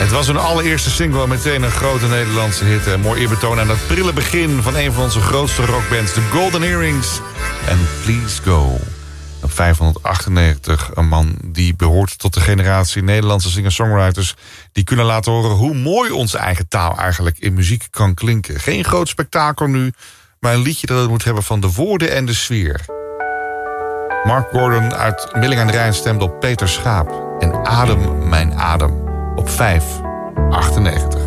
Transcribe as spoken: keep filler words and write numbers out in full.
Het was hun allereerste single en meteen een grote Nederlandse hit. Een mooi eerbetoon aan het prille begin van een van onze grootste rockbands, de Golden Earrings en Please Go. Op vijfhonderdachtennegentig, een man die behoort tot de generatie Nederlandse singer-songwriters die kunnen laten horen hoe mooi onze eigen taal eigenlijk in muziek kan klinken. Geen groot spektakel nu, maar een liedje dat het moet hebben van de woorden en de sfeer. Mark Gordon uit Milling aan de Rijn stemde op Peter Schaap en Adem mijn adem op vijf achtennegentig.